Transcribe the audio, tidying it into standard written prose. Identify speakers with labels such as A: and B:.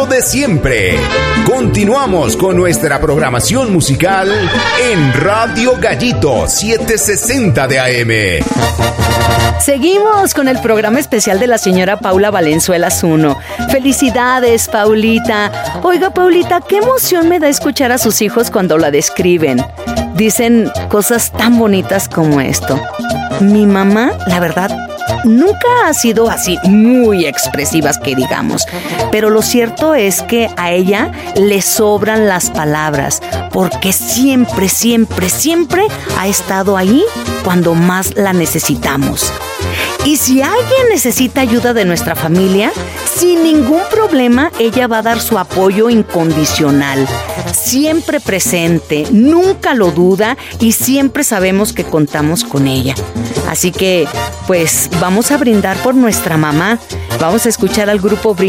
A: de siempre. Continuamos con nuestra programación musical en Radio Gallito 760 de AM.
B: Seguimos con el programa especial de la señora Paula Valenzuela Zuno. Felicidades, Paulita. Oiga, Paulita, qué emoción me da escuchar a sus hijos cuando la describen. Dicen cosas tan bonitas como esto. Mi mamá, la verdad, nunca ha sido así muy expresivas que digamos, pero lo cierto es que a ella le sobran las palabras, porque siempre, siempre, siempre ha estado ahí cuando más la necesitamos. Y si alguien necesita ayuda de nuestra familia, sin ningún problema ella va a dar su apoyo incondicional. Siempre presente, nunca lo duda y siempre sabemos que contamos con ella. Así que, pues, vamos a brindar por nuestra mamá. Vamos a escuchar al grupo